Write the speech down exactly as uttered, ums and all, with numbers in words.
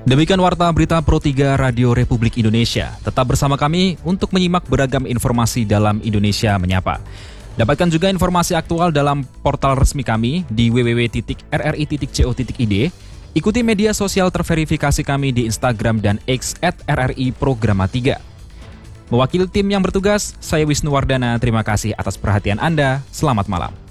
Demikian Warta Berita Pro tiga Radio Republik Indonesia. Tetap bersama kami untuk menyimak beragam informasi dalam Indonesia Menyapa. Dapatkan juga informasi aktual dalam portal resmi kami di w w w titik r r i titik co titik i d. Ikuti media sosial terverifikasi kami di Instagram dan X at r r i programa tiga. Mewakili tim yang bertugas, saya Wisnu Wardana. Terima kasih atas perhatian Anda. Selamat malam.